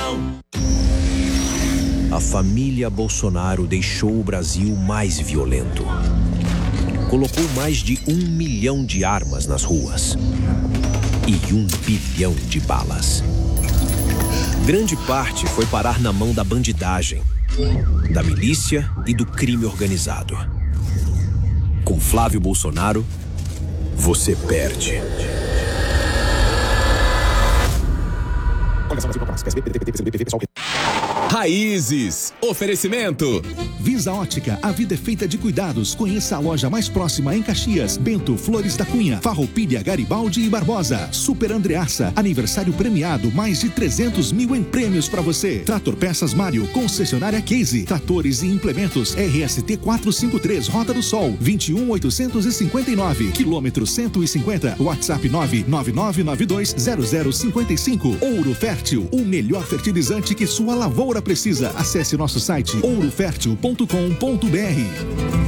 A família Bolsonaro deixou o Brasil mais violento. Colocou mais de 1 milhão de armas nas ruas. E 1 bilhão de balas. Grande parte foi parar na mão da bandidagem, da milícia e do crime organizado. Com Flávio Bolsonaro, você perde. Raízes. Oferecimento. Visa Ótica, a vida é feita de cuidados. Conheça a loja mais próxima em Caxias, Bento, Flores da Cunha, Farroupilha, Garibaldi e Barbosa. Super Andreaça, aniversário premiado, mais de 300 mil em prêmios para você. Trator Peças Mário, concessionária Case, tratores e implementos, RST 453, Rota do Sol, 21.859, quilômetro 150, WhatsApp 999920055. Ouro Fértil, o melhor fertilizante que sua lavoura precisa. Acesse nosso site ourofértil.com.br.